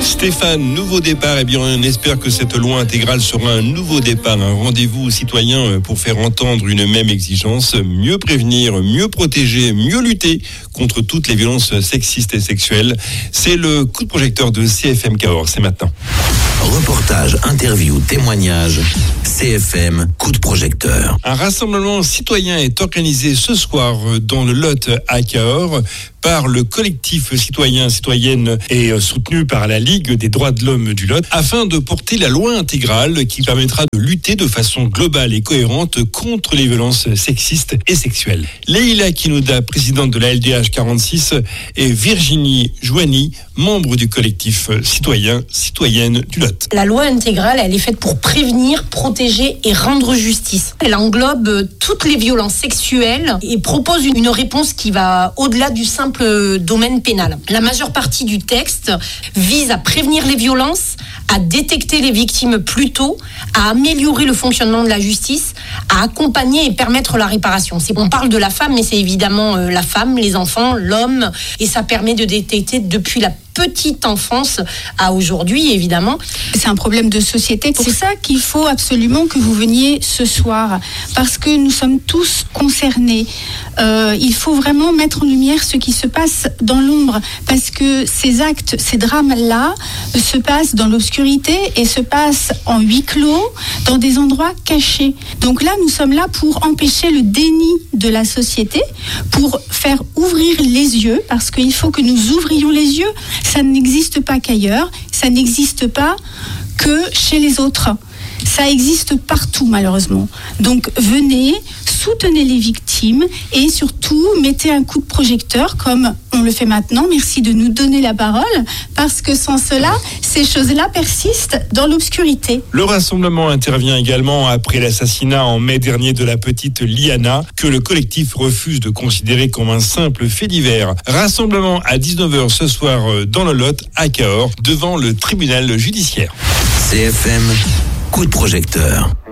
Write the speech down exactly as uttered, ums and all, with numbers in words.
Stéphane, nouveau départ. Eh bien, on espère que cette loi intégrale sera un nouveau départ, un rendez-vous aux citoyens pour faire entendre une même exigence, mieux prévenir, mieux protéger, mieux lutter contre toutes les violences sexistes et sexuelles. C'est le coup de projecteur de C F M Cahors, c'est maintenant. Reportage, interview, témoignage, C F M, coup de projecteur. Un rassemblement citoyen est organisé ce soir dans le Lot à Cahors par le collectif citoyen citoyenne et soutenu par la Ligue des droits de l'homme du Lot afin de porter la loi intégrale qui permettra de lutter de façon globale et cohérente contre les violences sexistes et sexuelles. Leïla Kinouda, présidente de la L D H quarante-six, et Virginie Joigny, membre du collectif citoyen citoyenne du Lot. La loi intégrale, elle est faite pour prévenir, protéger et rendre justice. Elle englobe toutes les violences sexuelles et propose une réponse qui va au-delà du simple domaine pénal. La majeure partie du texte vise à prévenir les violences, à détecter les victimes plus tôt, à améliorer le fonctionnement de la justice, à accompagner et permettre la réparation. C'est, on parle de la femme, mais c'est évidemment la femme, les enfants, l'homme, et ça permet de détecter depuis la petite enfance à aujourd'hui, évidemment. C'est un problème de société. C'est ça qu'il faut absolument que vous veniez ce soir, parce que nous sommes tous concernés. Euh, il faut vraiment mettre en lumière ce qui se passe dans l'ombre, parce que ces actes, ces drames-là se passent dans l'obscurité et se passent en huis clos, dans des endroits cachés. Donc là, nous sommes là pour empêcher le déni de la société, pour faire ouvrir les yeux, parce qu'il faut que nous ouvrions les yeux. Ça n'existe pas qu'ailleurs, ça n'existe pas que chez les autres. Ça existe partout, malheureusement. Donc, venez, soutenez les victimes et surtout, mettez un coup de projecteur comme on le fait maintenant. Merci de nous donner la parole, parce que sans cela, ces choses-là persistent dans l'obscurité. Le rassemblement intervient également après l'assassinat en mai dernier de la petite Liana, que le collectif refuse de considérer comme un simple fait divers. Rassemblement à dix-neuf heures ce soir dans le Lot, à Cahors, devant le tribunal judiciaire. C F M, coup de projecteur.